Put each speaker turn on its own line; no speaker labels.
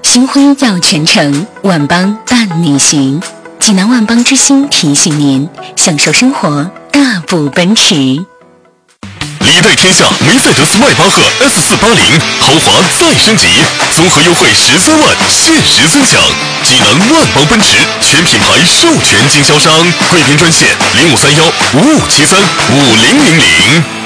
星辉耀全城，万邦伴你行。济南万邦之星提醒您，享受生活，大步奔驰。
历代天下梅赛德斯迈巴赫 S480豪华再升级，综合优惠13万，限时尊享。济南万邦奔驰全品牌授权经销商，贵宾专线053155735000。